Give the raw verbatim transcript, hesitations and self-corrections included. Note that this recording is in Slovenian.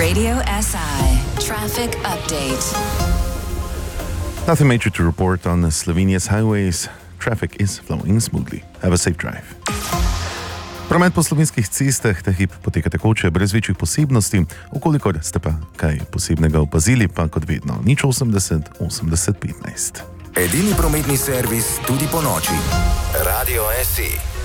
Radio S I Traffic Update. Nothing major to report on Slovenia's highways. Traffic is flowing smoothly. Have a safe drive. Promet po slovenskih cestah ta hip poteka tekoče, brez večjih posebnosti. Ukolikor ste pa kaj posebnega opazili, pa kot vedno, nič osemdeset osemdeset petnajst. Edini prometni servis tudi po noči. Radio S I.